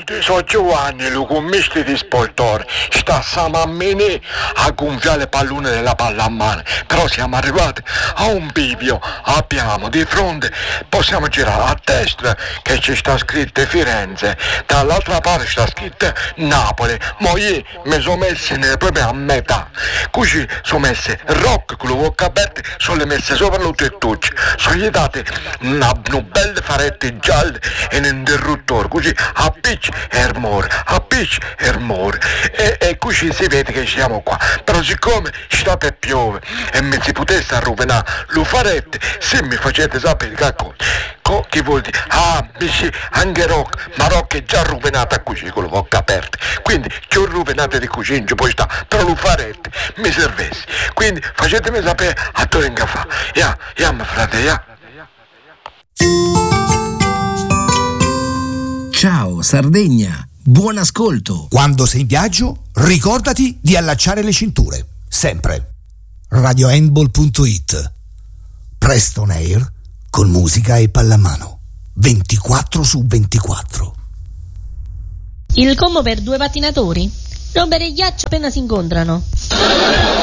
Salve, sono Giovanni, lo commesso di sportore. Sta Samammene a gonfiare le pallone della palla a mano. Però siamo arrivati a un bivio. Abbiamo di fronte, possiamo girare a destra che ci sta scritto Firenze, dall'altra parte sta scritto Napoli. Ma io mi sono messo proprio a metà. Così sono messe rock con le bocche aperte, sono le messe sopra lo tettuccio. Sono gli date una belle farette gialle e un interruttore, così appicci e rumore, appicci e rumore. E così si vede che siamo qua. Però siccome state piove e mi si potesse rovinare lo farette, se mi facete sapere che cosa. Che vuol dire? Ah, sì, anche Rock, ma Rock è già rovinata così con le bocche aperte. Quindi che ho rovinato di così, non ci può stare, però lo farete, mi servesse. Quindi facetemi sapere a dove che fa. Ya, mio frate, ya. Ciao Sardegna, buon ascolto. Quando sei in viaggio, ricordati di allacciare le cinture, sempre. radiohandball.it. Preston Air con musica e pallamano 24/24. Il combo per due pattinatori? Rompere il ghiaccio appena si incontrano.